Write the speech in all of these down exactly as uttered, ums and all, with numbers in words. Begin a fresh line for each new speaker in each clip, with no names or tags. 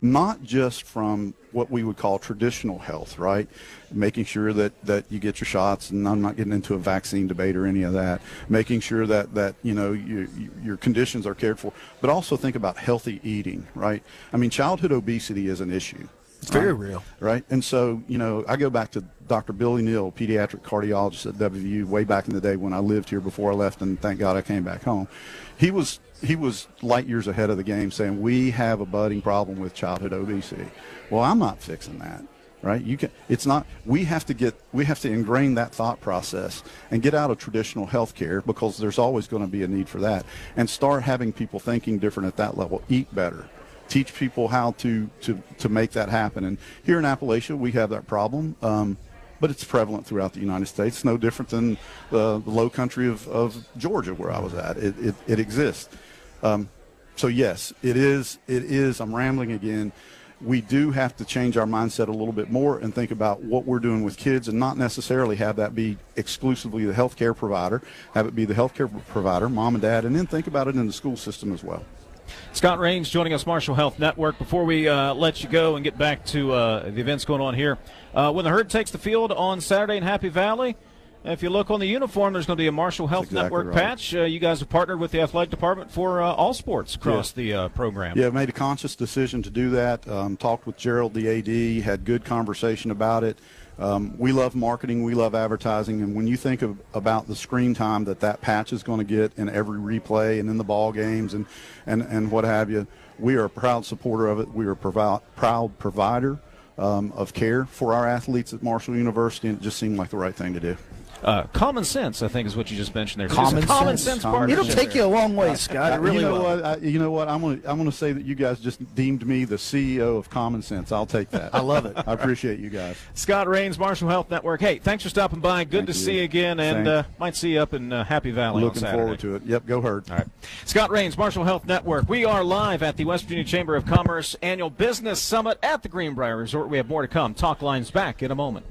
not just from what we would call traditional health, right? Making sure that, that you get your shots, and I'm not getting into a vaccine debate or any of that. Making sure that, that you know, you, you, your conditions are cared for, but also think about healthy eating, right? I mean, childhood obesity is an issue.
It's very right? real.
Right. And so, you know, I go back to Doctor Billy Neal, pediatric cardiologist at W V U, way back in the day when I lived here before I left, and thank God I came back home. He was he was light years ahead of the game, saying we have a budding problem with childhood obesity. Well, I'm not fixing that. Right? You can. It's not. We have to get. We have to ingrain that thought process and get out of traditional health care, because there's always going to be a need for that, and start having people thinking different at that level. Eat better. Teach people how to, to, to make that happen. And here in Appalachia, we have that problem, um, but it's prevalent throughout the United States. It's no different than uh, the low country of, of Georgia, where I was at. It, it, it exists. Um, so, yes, it is. It is. I'm rambling again. We do have to change our mindset a little bit more and think about what we're doing with kids, and not necessarily have that be exclusively the healthcare provider, have it be the healthcare provider, mom and dad, and then think about it in the school system as well.
Scott Rains joining us, Marshall Health Network. Before we uh, let you go and get back to uh, the events going on here, uh, when the Herd takes the field on Saturday in Happy Valley, if you look on the uniform, there's going to be a Marshall Health exactly Network right. patch. Uh, you guys have partnered with the athletic department for uh, all sports across yeah. the uh, program.
Yeah, made a conscious decision to do that. Um, talked with Gerald, the A D, had good conversation about it. Um, we love marketing, we love advertising, and when you think of, about the screen time that that patch is going to get in every replay and in the ball games and, and, and what have you, we are a proud supporter of it. We are a provi- proud provider um, of care for our athletes at Marshall University, and it just seemed like the right thing to do.
Uh, common sense, I think, is what you just mentioned there.
Common sense.
Common sense
It'll take you a long way, Scott. It really
you know
will.
what? I, you know what? I'm going to I'm going to say that you guys just deemed me the C E O of Common Sense. I'll take that.
I love it.
I appreciate you guys.
Scott Rains, Marshall Health Network. Hey, thanks for stopping by. Good
Thank
to
you.
see you again, and uh, might see you up in uh, Happy Valley
Looking
on Saturday.
forward to it. Yep, go Herd.
All right. Scott Rains, Marshall Health Network. We are live at the West Virginia Chamber of Commerce Annual Business Summit at the Greenbrier Resort. We have more to come. Talk Line's back in a moment.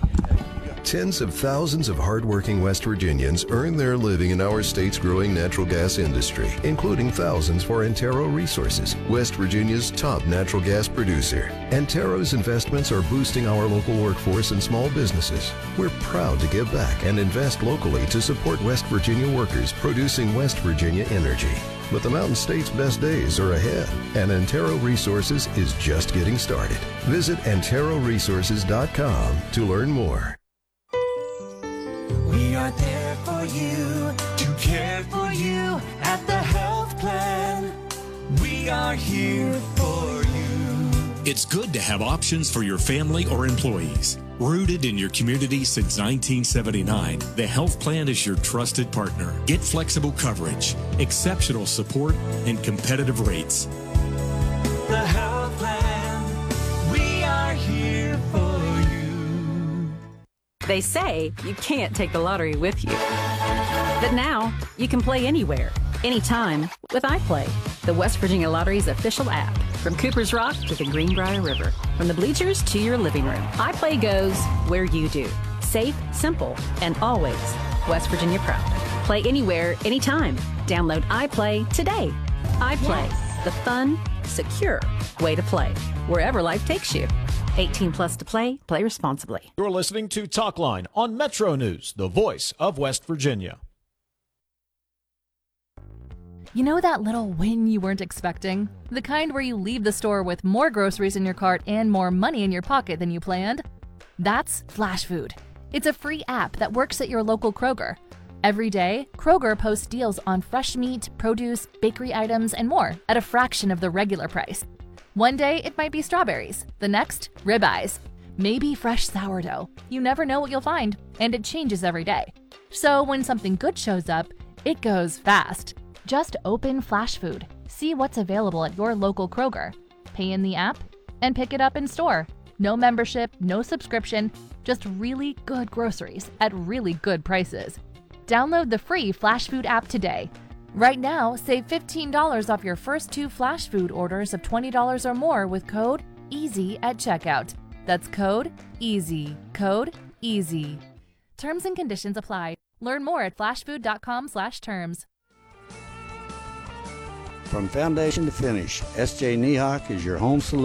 Tens of thousands of hardworking West Virginians earn their living in our state's growing natural gas industry, including thousands for Antero Resources, West Virginia's top natural gas producer. Antero's investments are boosting our local workforce and small businesses. We're proud to give back and invest locally to support West Virginia workers producing West Virginia energy. But the Mountain State's best days are ahead, and Antero Resources is just getting started. Visit antero resources dot com to learn more.
We are there for you, to care for you at the health plan. We are here for you.
It's good to have options for your family or employees. Rooted in your community since nineteen seventy-nine, the health plan is your trusted partner. Get flexible coverage, exceptional support, and competitive rates.
The health plan, we are here for you.
They say you can't take the lottery with you. But now, you can play anywhere, anytime, with iPlay, the West Virginia Lottery's official app. From Cooper's Rock to the Greenbrier River, from the bleachers to your living room, iPlay goes where you do. Safe, simple, and always West Virginia proud. Play anywhere, anytime. Download iPlay today. iPlay, yes. The fun, secure way to play, wherever life takes you. eighteen plus to play. Play responsibly.
You're listening to Talk Line on Metro News, the voice of West Virginia.
You know that little win you weren't expecting? The kind where you leave the store with more groceries in your cart and more money in your pocket than you planned? That's Flash Food. It's a free app that works at your local Kroger. Every day, Kroger posts deals on fresh meat, produce, bakery items, and more at a fraction of the regular price. One day, it might be strawberries. The next, ribeyes. Maybe fresh sourdough. You never know what you'll find, and it changes every day. So when something good shows up, it goes fast. Just open Flash Food, see what's available at your local Kroger, pay in the app, and pick it up in store. No membership, no subscription, just really good groceries at really good prices. Download the free Flash Food app today. Right now, save fifteen dollars off your first two Flash Food orders of twenty dollars or more with code EASY at checkout. That's code EASY. Code EASY. Terms and conditions apply. Learn more at flashfood.com slash terms.
From foundation to finish, S J Niehawk is your home solution.